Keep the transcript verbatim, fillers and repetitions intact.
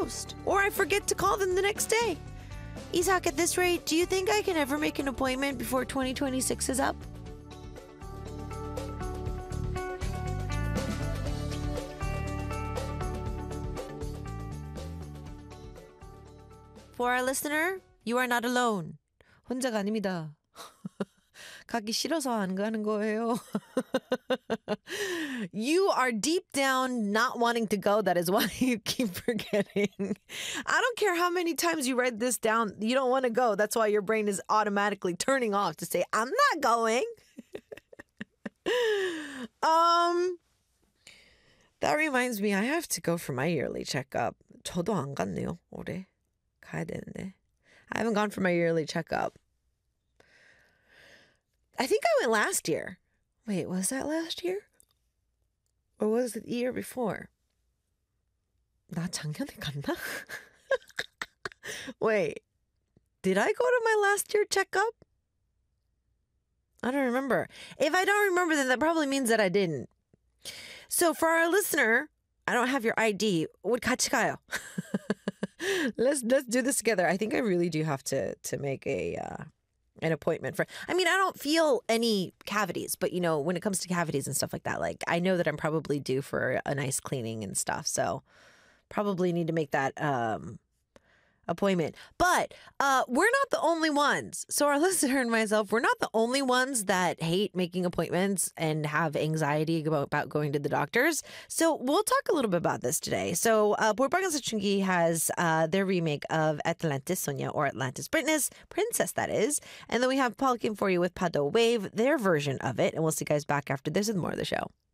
most. Or I forget to call them the next day. Isak, at this rate, do you think I can ever make an appointment before twenty twenty-six is up? For our listener, you are not alone. 혼자가 아닙니다. 가기 싫어서 안 가는 거예요. You are deep down not wanting to go. That is why you keep forgetting. I don't care how many times you write this down. You don't want to go. That's why your brain is automatically turning off to say, I'm not going. um, That reminds me, I have to go for my yearly checkup. 저도 안 갔네요, 올해. 가야 되는데. I haven't gone for my yearly checkup. I think I went last year. Wait, was that last year? Or was it the year before? 나 작년에 갔나? Wait, did I go to my last year checkup? I don't remember. If I don't remember, then that probably means that I didn't. So for our listener, I don't have your I D. 우리 같이 가요. let's let's do this together. I think I really do have to to make a uh, an appointment for. I mean, I don't feel any cavities, but you know, when it comes to cavities and stuff like that, like I know that I'm probably due for a nice cleaning and stuff. So probably need to make that um, appointment. But uh, we're not the only ones. So our listener and myself, we're not the only ones that hate making appointments and have anxiety about, about going to the doctors. So we'll talk a little bit about this today. So uh, 볼빨간 사춘기 has uh, their remake of Atlantis Sonia, or Atlantis Princess, Princess that is. And then we have Paul Kim for you with Pado Wave, their version of it. And we'll see you guys back after this with more of the show.